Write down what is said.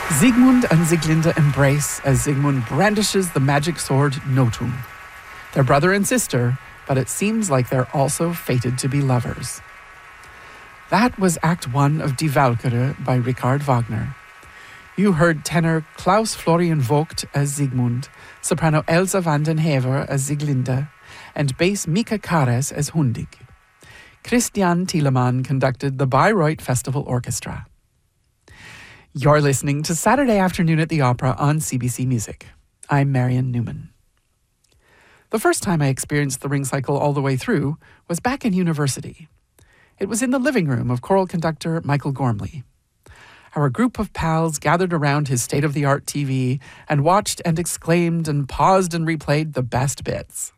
Siegmund and Sieglinde embrace as Siegmund brandishes the magic sword Notum. They're brother and sister, but it seems like they're also fated to be lovers. That was Act 1 of Die Walküre by Richard Wagner. You heard tenor Klaus Florian Vogt as Siegmund, soprano Elsa van den Hever as Sieglinde, and bass Mika Kares as Hundig. Christian Thielemann conducted the Bayreuth Festival Orchestra. You're listening to Saturday Afternoon at the Opera on CBC Music. I'm Marion Newman. The first time I experienced the Ring Cycle all the way through was back in university. It was in the living room of choral conductor Michael Gormley. Our group of pals gathered around his state-of-the-art TV and watched and exclaimed and paused and replayed the best bits.